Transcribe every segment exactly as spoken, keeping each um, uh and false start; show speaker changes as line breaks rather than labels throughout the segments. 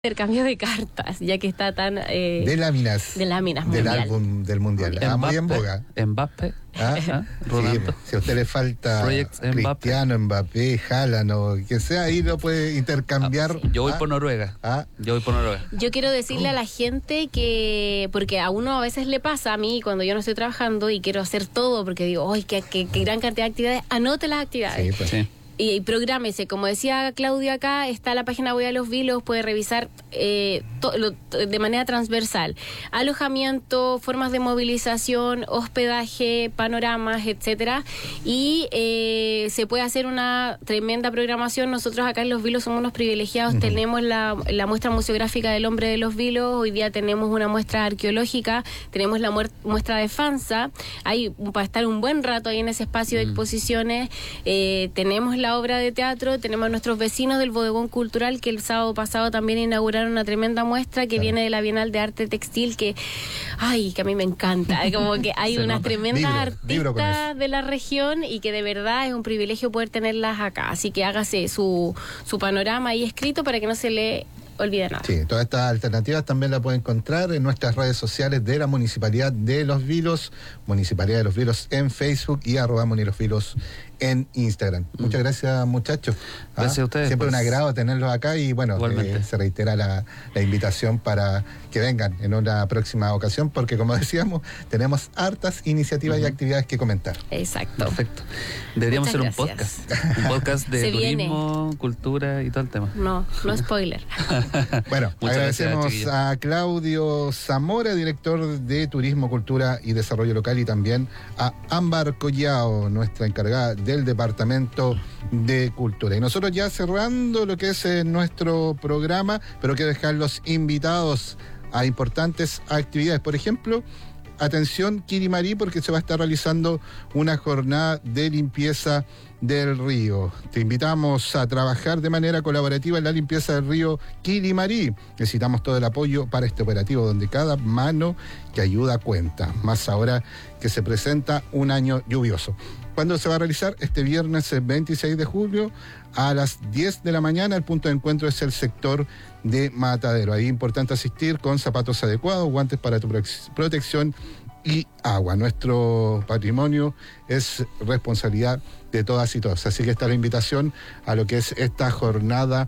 Intercambio de cartas, ya que está tan... Eh,
de láminas.
De láminas
del
mundial.
álbum del mundial. Ah, muy en boga.
Mbappé.
¿Ah?
¿Ah?
Sí, si a usted le falta
Project
Cristiano, Mbappé, Haaland o quien sea, ahí lo puede intercambiar.
Ah, yo voy
¿Ah?
por Noruega.
¿Ah?
Yo voy por Noruega.
Yo quiero decirle a la gente que, porque a uno a veces le pasa, a mí cuando yo no estoy trabajando y quiero hacer todo, porque digo, ¡ay, qué, qué, qué gran cantidad de actividades! Anote las actividades.
Sí, pues.
Sí.
Y, y prográmese, como decía Claudio acá, está la página Voy a los Vilos, puede revisar eh, to, lo, de manera transversal. Alojamiento, formas de movilización, hospedaje, panoramas, etcétera. Y eh, se puede hacer una tremenda programación. Nosotros acá en Los Vilos somos unos privilegiados, uh-huh. Tenemos la, la muestra museográfica del Hombre de los Vilos, hoy día tenemos una muestra arqueológica, tenemos la muer- muestra de Fanza, hay para estar un buen rato ahí en ese espacio de uh-huh. exposiciones, eh, tenemos la obra de teatro, tenemos a nuestros vecinos del Bodegón Cultural que el sábado pasado también inauguraron una tremenda muestra que claro. viene de la Bienal de Arte Textil que, ay, que a mí me encanta, como que hay unas nota. tremendas libro, artistas libro de la región y que de verdad es un privilegio poder tenerlas acá, así que hágase su, su panorama ahí escrito para que no se le olvide nada.
Sí, todas estas alternativas también las puede encontrar en nuestras redes sociales de la Municipalidad de Los Vilos, Municipalidad de Los Vilos en Facebook y arroba Munilovilos en Instagram. Mm. Muchas gracias, muchachos.
Gracias
¿Ah?
a ustedes.
Siempre
pues,
un agrado tenerlos acá y bueno, eh, se reitera la, la invitación para que vengan en una próxima ocasión porque como decíamos, tenemos hartas iniciativas uh-huh. y actividades que comentar.
Exacto.
Perfecto. Deberíamos
Muchas
hacer un
gracias.
podcast. Un podcast de
se
turismo,
viene.
cultura y todo el tema.
No, no spoiler.
Bueno, muchas agradecemos gracias, a Claudio Zamora, director de Turismo, Cultura y Desarrollo Local, y también a Ámbar Collao, nuestra encargada del Departamento de Cultura. Y nosotros ya cerrando lo que es eh, nuestro programa, pero quiero dejar los invitados a importantes actividades. Por ejemplo, atención Quirimarí, porque se va a estar realizando una jornada de limpieza del río. Te invitamos a trabajar de manera colaborativa en la limpieza del río Quirimarí. Necesitamos todo el apoyo para este operativo, donde cada mano que ayuda cuenta, más ahora que se presenta un año lluvioso. ¿Cuándo se va a realizar? Este viernes veintiséis de julio a las diez de la mañana. El punto de encuentro es el sector de Matadero. Ahí es importante asistir con zapatos adecuados, guantes para tu protección y agua. Nuestro patrimonio es responsabilidad de todas y todos. Así que está la invitación a lo que es esta jornada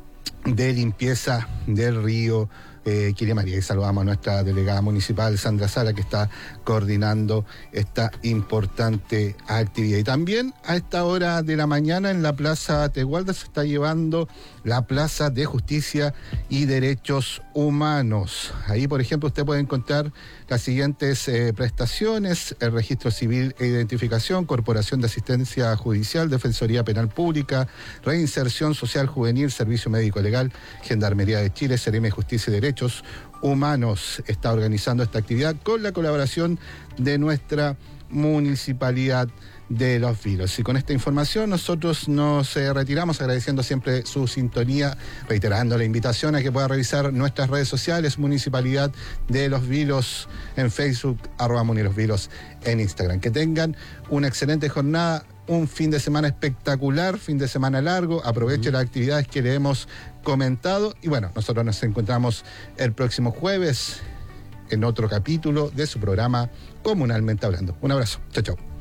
de limpieza del río eh, Quirimarí. Y saludamos a nuestra delegada municipal, Sandra Sala, que está coordinando esta importante actividad. Y también a esta hora de la mañana en la Plaza Tegualda se está llevando la Plaza de Justicia y Derechos Humanos. Ahí, por ejemplo, usted puede encontrar las siguientes eh, prestaciones: el registro civil e identificación, Corporación de Asistencia Judicial, Defensoría Penal Pública, Reinserción Social Juvenil, Servicio Médico Legal, Gendarmería de Chile, Seremi de Justicia y Derechos Humanos. Está organizando esta actividad con la colaboración de nuestra Municipalidad de Los Vilos. Y con esta información nosotros nos eh, retiramos agradeciendo siempre su sintonía, reiterando la invitación a que pueda revisar nuestras redes sociales, Municipalidad de Los Vilos en Facebook, arroba Munilovilos en Instagram. Que tengan una excelente jornada, un fin de semana espectacular, fin de semana largo, aproveche uh-huh. las actividades que le hemos comentado y bueno, nosotros nos encontramos el próximo jueves en otro capítulo de su programa Comunalmente Hablando. Un abrazo, chao, chao.